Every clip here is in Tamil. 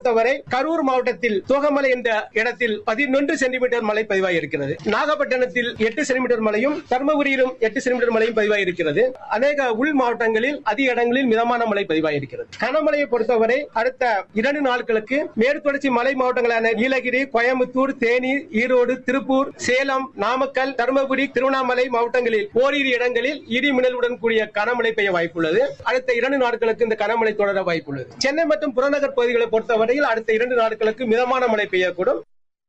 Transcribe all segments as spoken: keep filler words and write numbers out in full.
பொறுத்தவரை கரூர் மாவட்டத்தில் தோகமலை என்ற இடத்தில் பதினொன்று சென்டிமீட்டர் மழை பதிவாகியிருக்கிறது. நாகப்பட்டினத்தில் எட்டு சென்டிமீட்டர் மழையும், தர்மபுரியிலும் எட்டு சென்டிமீட்டர் மழையும் பதிவாகியிருக்கிறது. அநேக உள் மாவட்டங்களில் அதிக இடங்களில் மிதமான மழை பதிவாகியிருக்கிறது. கனமழையை பொறுத்தவரை அடுத்த இரண்டு நாட்களுக்கு மேற்கு தொடர்ச்சி மலை மாவட்டங்களான நீலகிரி, கோயம்புத்தூர், தேனி, ஈரோடு, திருப்பூர், சேலம், நாமக்கல், தர்மபுரி, திருவண்ணாமலை மாவட்டங்களில் ஓரிரு இடங்களில் இடி மின்னலுடன் கூடிய கனமழை பெய்ய வாய்ப்புள்ளது. அடுத்த இரண்டு நாட்களுக்கு இந்த கனமழை தொடர வாய்ப்புள்ளது. சென்னை மற்றும் புறநகர் பகுதிகளை பொறுத்தவரையில் அடுத்த இரண்டு நாட்களுக்கு மிதமான மழை பெய்யக்கூடும்.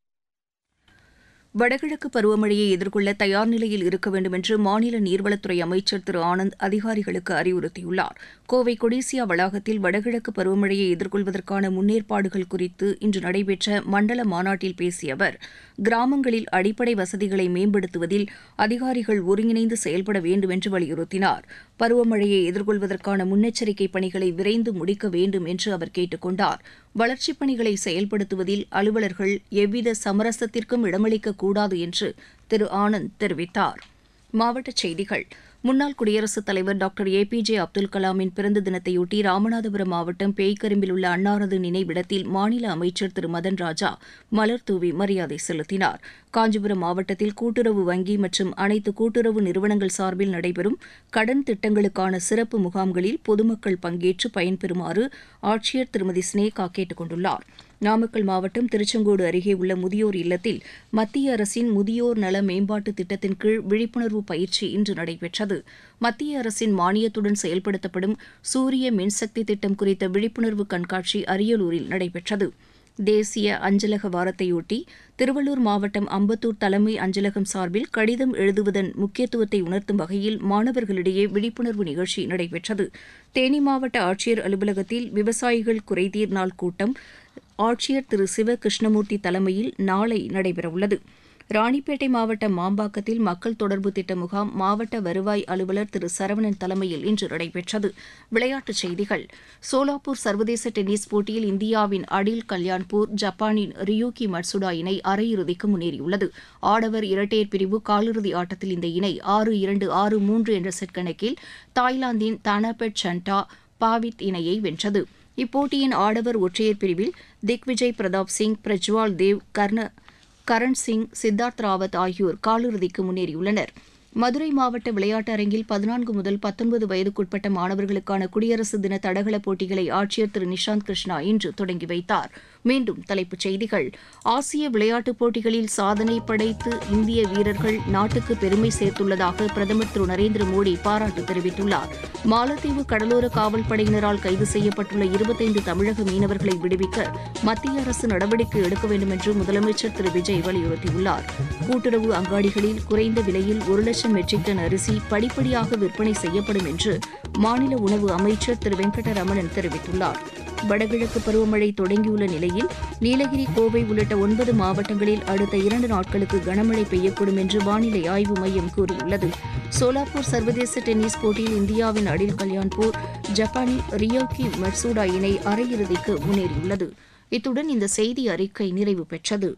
வடகிழக்கு பருவமழையை எதிர்கொள்ள தயார் நிலையில் இருக்க வேண்டும் என்று மாநில நீர்வளத்துறை அமைச்சர் திரு ஆனந்த் அதிகாரிகளுக்கு அறிவுறுத்தியுள்ளார். கோவை கொடிசியா வளாகத்தில் வடகிழக்கு பருவமழையை எதிர்கொள்வதற்கான முன்னேற்பாடுகள் குறித்து இன்று நடைபெற்ற மண்டல மாநாட்டில் பேசிய அவர், கிராமங்களில் அடிப்படை வசதிகளை மேம்படுத்துவதில் அதிகாரிகள் ஒருங்கிணைந்து செயல்பட வேண்டும் என்று வலியுறுத்தினார். பருவமழையை எதிர்கொள்வதற்கான முன்னெச்சரிக்கை பணிகளை விரைந்து முடிக்க வேண்டும் என்று அவர் கேட்டுக் கொண்டார். வளர்ச்சிப் பணிகளை செயல்படுத்துவதில் அலுவலர்கள் எவ்வித சமரசத்திற்கும் இடமளிக்கக்கூடாது என்று திரு ஆனந்த் தெரிவித்தார். மாவட்டச் செய்திகள். முன்னாள் குடியரசுத் தலைவர் doctor A B J Abdul கலாமின் பிறந்த தினத்தையொட்டி ராமநாதபுரம் மாவட்டம் பேய்கரும்பில் உள்ள அன்னாரது நினைவிடத்தில் மாநில அமைச்சர் திரு மதன் ராஜா மலர் தூவி மரியாதை செலுத்தினார். காஞ்சிபுரம் மாவட்டத்தில் கூட்டுறவு வங்கி மற்றும் அனைத்து கூட்டுறவு நிறுவனங்கள் சார்பில் நடைபெறும் கடன் திட்டங்களுக்கான சிறப்பு முகாம்களில் பொதுமக்கள் பங்கேற்று பயன்பெறுமாறு ஆட்சியர் திருமதி ஸ்னேகா கேட்டுக் கொண்டுள்ளார். நாமக்கல் மாவட்டம் திருச்செங்கோடு அருகே உள்ள முதியோர் இல்லத்தில் மத்திய அரசின் முதியோர் நல மேம்பாட்டு திட்டத்தின் கீழ் விழிப்புணர்வு பயிற்சி இன்று நடைபெற்றது. மத்திய அரசின் மானியத்துடன் செயல்படுத்தப்படும் சூரிய மின்சக்தி திட்டம் குறித்த விழிப்புணர்வு கண்காட்சி அரியலூரில் நடைபெற்றது. தேசிய அஞ்சலக வாரத்தையொட்டி திருவள்ளூர் மாவட்டம் அம்பத்தூர் தலைமை அஞ்சலகம் சார்பில் கடிதம் எழுதுவதன் முக்கியத்துவத்தை உணர்த்தும் வகையில் மாணவர்களிடையே விழிப்புணர்வு நிகழ்ச்சி நடைபெற்றது. தேனி மாவட்ட ஆட்சியர் அலுவலகத்தில் விவசாயிகள் குறைதீர் நாள் கூட்டம் ஆட்சியர் திரு சிவ கிருஷ்ணமூர்த்தி தலைமையில் நாளை நடைபெறவுள்ளது. ராணிப்பேட்டை மாவட்டம் மாம்பாக்கத்தில் மக்கள் தொடர்பு திட்ட முகாம் மாவட்ட வருவாய் அலுவலர் திரு சரவணன் தலைமையில் இன்று நடைபெற்றது. விளையாட்டுச் செய்திகள். சோலாப்பூர் சர்வதேச டென்னிஸ் போட்டியில் இந்தியாவின் அடில் கல்யாண்பூர் ஜப்பானின் ரியூகி மட்சுடா இணை அரையிறுதிக்கு முன்னேறியுள்ளது. ஆடவர் இரட்டையர் பிரிவு காலிறுதி ஆட்டத்தில் இந்த இணை ஆறு இரண்டு ஆறு மூன்று என்ற செட் கணக்கில் தாய்லாந்தின் தானாபெட் சண்டா பாவித் இணையை வென்றது. இப்போட்டியின் ஆடவர் ஒற்றையர் பிரிவில் திக்விஜய் பிரதாப் சிங், பிரஜ்வால் தேவ், கர்ண கரண் சிங், சித்தார்த் ராவத் ஆகியோர் காலிறுதிக்கு முன்னேறியுள்ளனர். மதுரை மாவட்ட விளையாட்டு அரங்கில் பதினான்கு முதல் பத்தொன்பது வயதுக்குட்பட்ட மாணவர்களுக்கான குடியரசு தின தடகள போட்டிகளை ஆட்சியர் திரு நிஷாந்த் கிருஷ்ணா இன்று தொடங்கி வைத்தார். மீண்டும் தலைப்புச் செய்திகள். ஆசிய விளையாட்டுப் போட்டிகளில் சாதனை படைத்து இந்திய வீரர்கள் நாட்டுக்கு பெருமை சேர்த்துள்ளதாக பிரதமர் திரு நரேந்திர மோடி பாராட்டு தெரிவித்துள்ளார். மாலத்தீவு கடலோர காவல் படையினரால் கைது செய்யப்பட்டுள்ள இருபத்தைந்து தமிழக மீனவர்களை விடுவிக்க மத்திய அரசு நடவடிக்கை எடுக்க வேண்டும் என்று முதலமைச்சர் திரு விஜய் வலியுறுத்தியுள்ளார். கூட்டுறவு அங்காடிகளில் குறைந்த விலையில் ஒரு லட்சம் மெட்ரிக் டன் அரிசி படிப்படியாக விற்பனை செய்யப்படும் என்று மாநில உணவு அமைச்சர் திரு வெங்கடரமணன் தெரிவித்துள்ளார். வடகிழக்கு பருவமழை தொடங்கியுள்ள நிலையில் நீலகிரி, கோவை உள்ளிட்ட ஒன்பது மாவட்டங்களில் அடுத்த இரண்டு நாட்களுக்கு கனமழை பெய்யக்கூடும் என்று வானிலை ஆய்வு மையம் கூறியுள்ளது. சோலாப்பூர் சர்வதேச டென்னிஸ் போட்டியில் இந்தியாவின் அடில் கல்யாண்பூர் ஜப்பானின் ரியோகி மட்சுடா இணை அரையிறுதிக்கு முன்னேறியுள்ளது. இத்துடன் இந்த செய்தி அறிக்கை நிறைவு பெற்றது.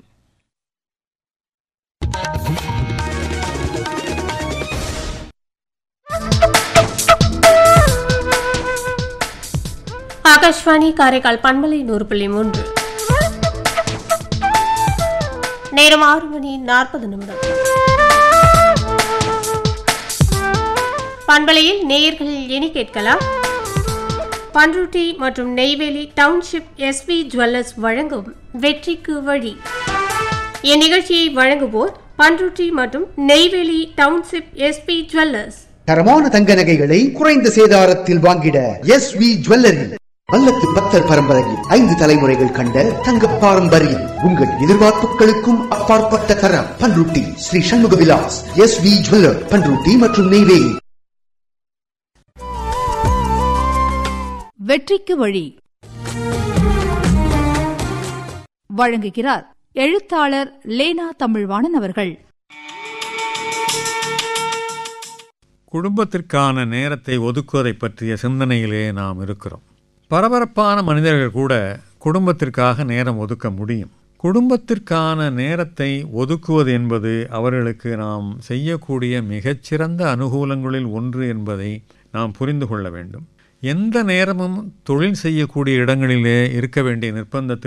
ஆகாஷ்வாணி காரைக்கால் பண்பலை நூறு புள்ளி மூன்று. நேரம் ஆறு மணி நாற்பது நிமிடம். பண்பலையில் நேயர்களில் இனி கேட்கலாம். பண்ருட்டி மற்றும் Neyveli township S we jewellers வழங்கும் வெற்றிக்கு வழி. இந்நிகழ்ச்சியை வழங்குவோர் பண்ருட்டி மற்றும் Neyveli township S we jewellers. தரமான தங்க நகைகளை குறைந்த சேதாரத்தில் வாங்கிட எஸ் வி ஜுவல்லரி. வல்லத்து பத்தர் பரம்பரையில் ஐந்து தலைமுறைகள் கண்ட தங்க பாரம்பரியம். உங்கள் எதிர்பார்ப்புகளுக்கும் அப்பாற்பட்ட தரம். Panruti Sri Shanmuga Vilas S we jeweller, Panruti மற்றும் நெய்வேலி. வெற்றிக்கு வழி வழங்குகிறார் எழுத்தாளர் லேனா தமிழ்வாணன் அவர்கள். குடும்பத்திற்கான நேரத்தை ஒதுக்குவதை பற்றிய சிந்தனையிலே நாம் இருக்கிறோம். பரபரப்பான மனிதர்கள் கூட குடும்பத்திற்காக நேரம் ஒதுக்க முடியும். குடும்பத்திற்கான நேரத்தை ஒதுக்குவது என்பது அவர்களுக்கு நாம் செய்யக்கூடிய மிகச்சிறந்த அனுகூலங்களில் ஒன்று என்பதை நாம் புரிந்து கொள்ள வேண்டும். எந்த நேரமும் தொழில் செய்யக்கூடிய இடங்களிலே இருக்க வேண்டிய நிர்பந்தத்தில்